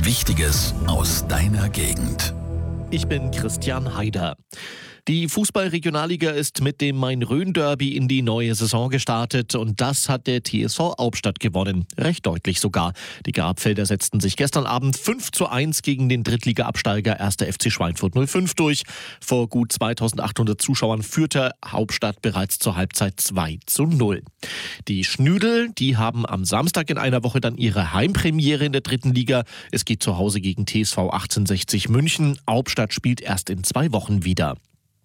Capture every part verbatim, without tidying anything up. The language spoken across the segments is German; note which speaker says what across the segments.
Speaker 1: Wichtiges aus deiner Gegend.
Speaker 2: Ich bin Christian Haider. Die Fußball-Regionalliga ist mit dem Main-Rhön-Derby in die neue Saison gestartet und das hat der T S V Hauptstadt gewonnen. Recht deutlich sogar. Die Grabfelder setzten sich gestern Abend fünf zu eins gegen den Drittliga-Absteiger erster F C Schweinfurt null fünf durch. Vor gut zweitausendachthundert Zuschauern führte Hauptstadt bereits zur Halbzeit zwei zu null. Die Schnüdel, die haben am Samstag in einer Woche dann ihre Heimpremiere in der dritten Liga. Es geht zu Hause gegen T S V achtzehnhundertsechzig München. Hauptstadt spielt erst in zwei Wochen wieder.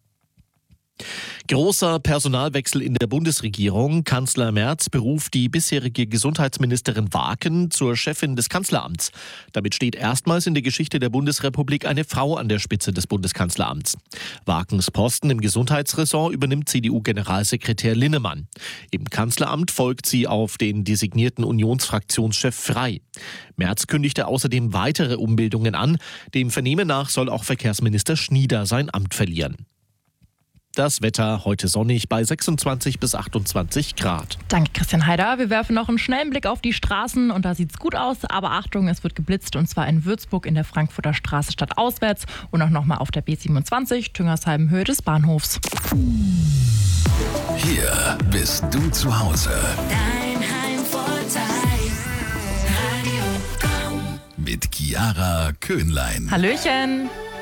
Speaker 2: Großer Personalwechsel in der Bundesregierung. Kanzler Merz beruft die bisherige Gesundheitsministerin Waken zur Chefin des Kanzleramts. Damit steht erstmals in der Geschichte der Bundesrepublik eine Frau an der Spitze des Bundeskanzleramts. Wakens Posten im Gesundheitsressort übernimmt C D U-Generalsekretär Linnemann. Im Kanzleramt folgt sie auf den designierten Unionsfraktionschef Frey. Merz kündigte außerdem weitere Umbildungen an. Dem Vernehmen nach soll auch Verkehrsminister Schnieder sein Amt verlieren. Das Wetter heute sonnig bei sechsundzwanzig bis achtundzwanzig Grad.
Speaker 3: Danke, Christian Haider. Wir werfen noch einen schnellen Blick auf die Straßen und da sieht's gut aus. Aber Achtung, es wird geblitzt und zwar in Würzburg in der Frankfurter Straße stadtauswärts und auch nochmal auf der B siebenundzwanzig, Tüngersheim Höhe des Bahnhofs.
Speaker 1: Hier bist du zu Hause.
Speaker 4: Dein Heimvorteil. Radio Komm.
Speaker 1: Mit Chiara Köhnlein.
Speaker 3: Hallöchen.